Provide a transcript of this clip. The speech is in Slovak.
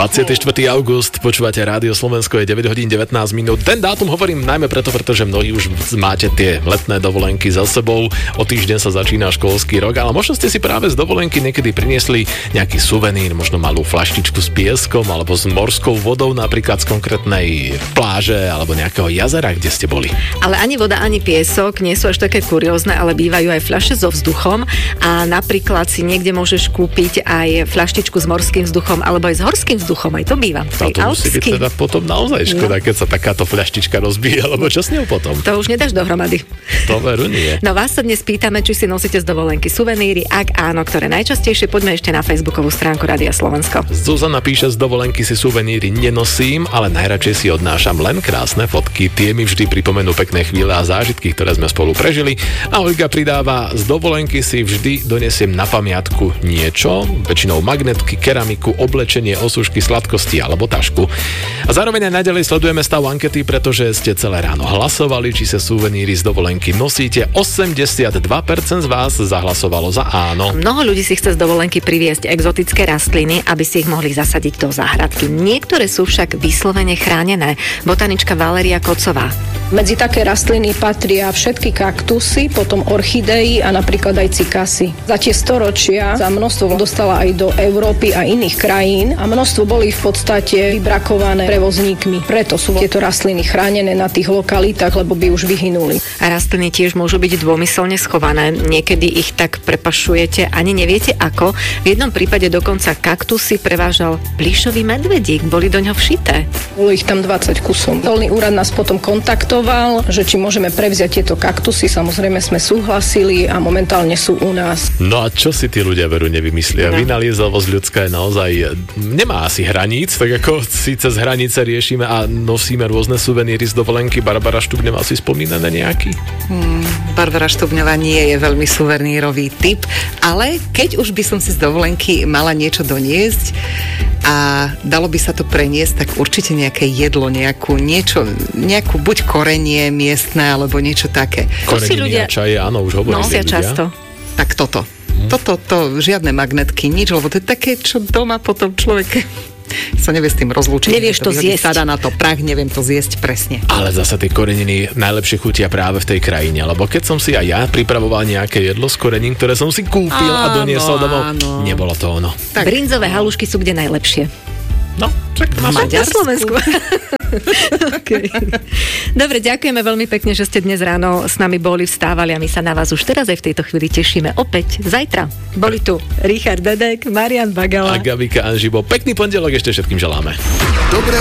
24. august, počúvate Rádio Slovensko, je 9 hodín 19 minút. Ten dátum hovorím najmä preto, pretože mnohí už máte tie letné dovolenky za sebou. O týždeň sa začína školský rok, ale možno ste si práve z dovolenky niekedy priniesli nejaký suvenír, možno malú flaštičku s pieskom alebo s morskou vodou, napríklad z konkrétnej pláže alebo nejakého jazera, kde ste boli. Ale ani voda, ani piesok nie sú až také kuriózne, ale bývajú aj fľaše so vzduchom a napríklad si niekde môžeš kúpiť aj fľaštičku s morským vzduchom alebo aj s horským vzduchom, aj to býva. To musí byť teda potom naozaj škoda, keď sa takáto fľaštička rozbije, alebo čo s ňou potom? To už nedáš dohromady. To veru nie. No vás sa dnes pýtame, či si nosíte z dovolenky suveníry, ak áno, ktoré najčastejšie, poďme ešte na facebookovú stránku Rádia Slovensko. Zuzana píše, z dovolenky si suveníry nenosím, ale najradšej si odnášam len krásne fotky. Tie mi vždy pripomenú pekné chvíle a zážitky, ktoré sme spolu prežili. A Olga pridáva, z dovolenky si vždy donesiem na pamiatku niečo, väčšinou magnetky, keramiku, oblečenie, osušky, sladkosti alebo tašku. A zároveň aj naďalej sledujeme stav ankety, pretože ste celé ráno hlasovali, či sa suveníry z dovolenky nosíte. 82% z vás zahlasovalo za áno. Mnoho ľudí si chce z dovolenky priviesť exotické rastliny, aby si ich mohli zasadiť do záhradky. Niektoré sú však vyslovene chránené. Botanička Valéria Kocová. Medzi také rastliny patria všetky kaktusy, potom orchidei a napríklad aj cikasy. Za tie storočia sa množstvo dostala aj do Európy a iných krajín a množstvo boli v podstate vybrakované prevozníkmi. Preto sú tieto rastliny chránené na tých lokalitách, lebo by už vyhynuli. A rastliny tiež môžu byť dômyselne schované. Niekedy ich tak prepašujete, ani neviete ako. V jednom prípade dokonca kaktusy prevážal plyšový medvedík, boli do ňoho všité. Bolo ich tam 20 kusov. Colný úrad nás potom kontaktoval, že či môžeme prevziať tieto kaktusy. Samozrejme sme súhlasili a momentálne sú u nás. No a čo si tí ľudia veru nevymyslia? No. Vynaliezavosť ľudská je naozaj nemá asi hraníc, tak ako si cez hranice riešime a nosíme rôzne suveníry z dovolenky. Barbara Štubňová si spomínané nejaký? Barbara Štubňová nie je veľmi suvenírový typ, ale keď už by som si z dovolenky mala niečo doniesť a dalo by sa to preniesť, tak určite nejaké jedlo, nejakú buď korenie miestne, alebo niečo také. Korenie čaje, áno, už hovorili nosia ľudia. Často. Tak toto, žiadne magnetky, nič, lebo to je také, čo doma potom človek sa nevie s tým rozlúčiť. Nevieš to zjesť. Sadá na to prach, neviem to zjesť presne. Ale zasa tie koreniny najlepšie chutia práve v tej krajine, lebo keď som si aj ja pripravoval nejaké jedlo s korenín, ktoré som si kúpil a doniesol domov, nebolo to ono. Tak. Brinzové halušky sú kde najlepšie? No, čak na Slovensku. Okay. Dobre, ďakujeme veľmi pekne, že ste dnes ráno s nami boli, vstávali a my sa na vás už teraz aj v tejto chvíli tešíme opäť zajtra. Boli tu Richard Dedek, Marian Bagala a Gabika Anžibo. Pekný pondelok ešte všetkým želáme. Dobré